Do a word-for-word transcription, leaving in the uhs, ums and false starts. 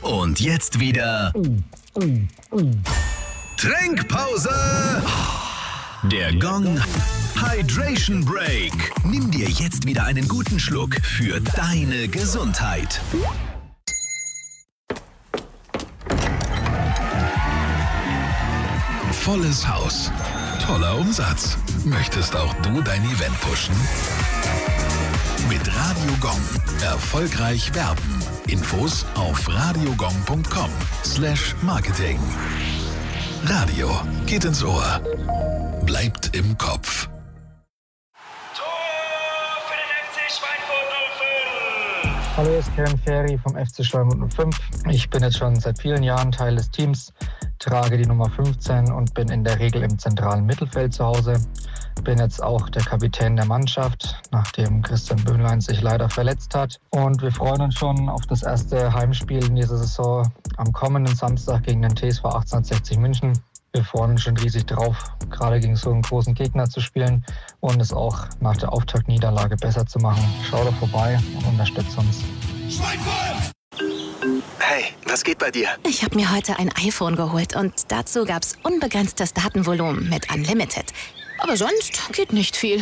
Und jetzt wieder Trinkpause. Der Gong Hydration Break. Nimm dir jetzt wieder einen guten Schluck für deine Gesundheit. Volles Haus. Toller Umsatz. Möchtest auch du dein Event pushen? Mit Radio Gong. Erfolgreich werben. Infos auf radiogong punkt com slash marketing. Radio geht ins Ohr. Bleibt im Kopf. Tor für den F C Schweinfurt null fünf. Hallo, hier ist Kevin Ferry vom F C Schweinfurt null fünf. Ich bin jetzt schon seit vielen Jahren Teil des Teams, trage die Nummer fünfzehn und bin in der Regel im zentralen Mittelfeld zu Hause. Bin jetzt auch der Kapitän der Mannschaft, nachdem Christian Böhnlein sich leider verletzt hat. Und wir freuen uns schon auf das erste Heimspiel in dieser Saison am kommenden Samstag gegen den T S V achtzehnhundertsechzig München. Wir freuen uns schon riesig drauf, gerade gegen so einen großen Gegner zu spielen und es auch nach der Auftaktniederlage besser zu machen. Schau doch vorbei und unterstützt uns. Schweinfurt! Hey, was geht bei dir? Ich habe mir heute ein iPhone geholt und dazu gab's unbegrenztes Datenvolumen mit Unlimited. Aber sonst geht nicht viel.